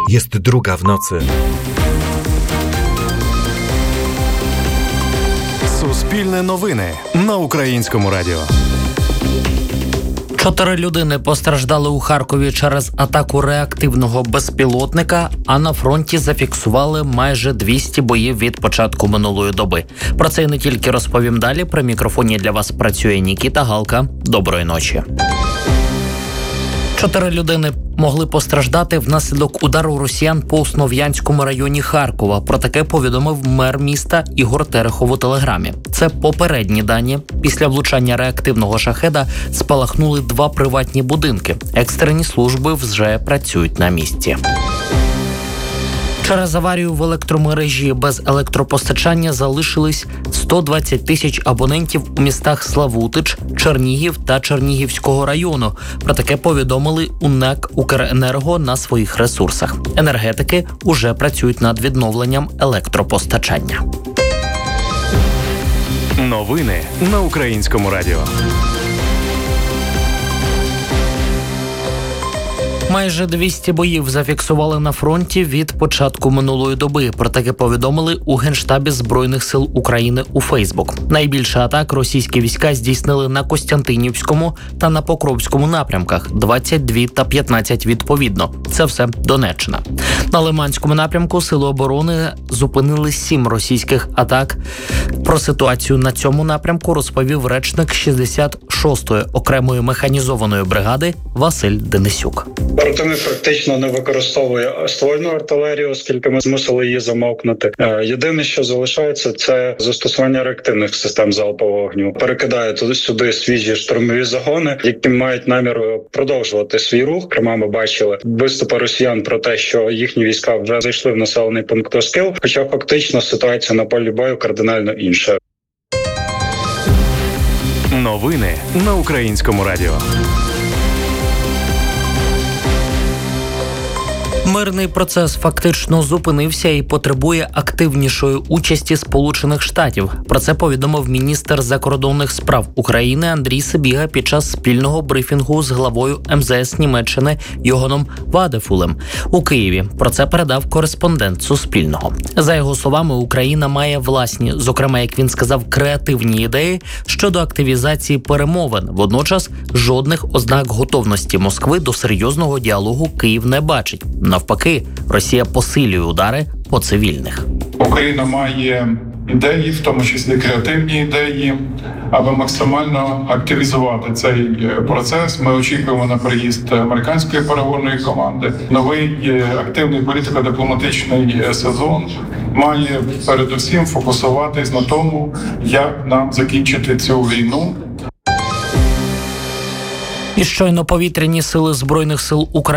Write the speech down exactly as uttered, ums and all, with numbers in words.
Jest druga w nocy. Суспільне новини на Українському радіо. Чотири людини постраждали у Харкові через атаку реактивного безпілотника, а на фронті зафіксували майже двісті боїв від початку минулої доби. Про це і не тільки розповім далі. При мікрофоні для вас працює Нікіта Галка. Доброї ночі. Чотири людини могли постраждати внаслідок удару росіян по Основ'янському районі Харкова. Про таке повідомив мер міста Ігор Терехов у Телеграмі. Це попередні дані. Після влучання реактивного шахеда спалахнули два приватні будинки. Екстрені служби вже працюють на місці. Через аварію в електромережі без електропостачання залишились сто двадцять тисяч абонентів у містах Славутич, Чернігів та Чернігівського району. Про таке повідомили у НЕК «Укренерго» на своїх ресурсах. Енергетики уже працюють над відновленням електропостачання. Новини на Українському радіо. Майже двісті боїв зафіксували на фронті від початку минулої доби. Про таке повідомили у Генштабі Збройних сил України у Фейсбук. Найбільше атак російські війська здійснили на Костянтинівському та на Покровському напрямках – двадцять два та п'ятнадцять відповідно. Це все Донеччина. На Лиманському напрямку Сили оборони зупинили сім російських атак. Про ситуацію на цьому напрямку розповів речник шістдесят шостої окремої механізованої бригади Василь Денисюк. Противник практично не використовує ствольну артилерію, оскільки ми змусили її замовкнути. Єдине, що залишається, це застосування реактивних систем залпового вогню. Перекидає туди-сюди свіжі штурмові загони, які мають намір продовжувати свій рух. Зокрема, ми бачили виступи росіян про те, що їхні війська вже зайшли в населений пункт Оскіл, хоча фактично ситуація на полі бою кардинально інша. Новини на Українському радіо. Мирний процес фактично зупинився і потребує активнішої участі Сполучених Штатів. Про це повідомив міністр закордонних справ України Андрій Сибіга під час спільного брифінгу з главою ем зе ес Німеччини Йоганом Вадефулем у Києві. Про це передав кореспондент Суспільного. За його словами, Україна має власні, зокрема, як він сказав, креативні ідеї щодо активізації перемовин. Водночас жодних ознак готовності Москви до серйозного діалогу Київ не бачить. Навпаки, Росія посилює удари по цивільних. Україна має ідеї, в тому числі креативні ідеї, аби максимально активізувати цей процес. Ми очікуємо на приїзд американської переговорної команди. Новий активний політико-дипломатичний сезон має передусім фокусуватись на тому, як нам закінчити цю війну. І щойно повітряні сили Збройних сил України